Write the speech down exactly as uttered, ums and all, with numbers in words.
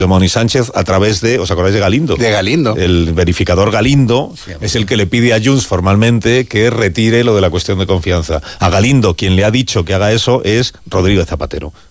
Puigdemont y Sánchez a través de, ¿os acordáis de Galindo? De Galindo. El verificador Galindo sí, es el que le pide a Junts formalmente que retire lo de la cuestión de confianza. A Galindo, quien le ha dicho que haga eso es Rodríguez Zapatero.